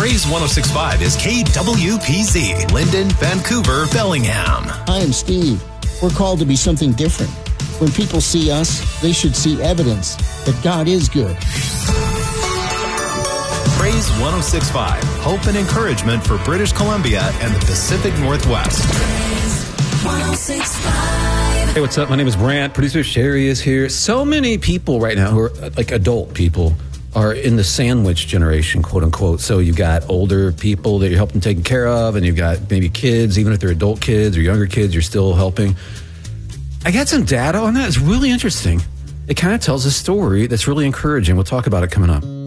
Praise 106.5 is KWPZ, Linden, Vancouver, Bellingham. Hi, I'm Steve. We're called to be something different. When people see us, they should see evidence that God is good. Praise 106.5, hope and encouragement for British Columbia and the Pacific Northwest. Praise 106.5. Hey, what's up? My name is Brant. Producer Sherry is here. So many people right now who are like adult people are in the sandwich generation, quote unquote. So you've got older people that you're helping taking care of, and you've got maybe kids, even if they're adult kids or younger kids, you're still helping. I got some data on that. It's really interesting. It kind of tells a story that's really encouraging. We'll talk about it coming up.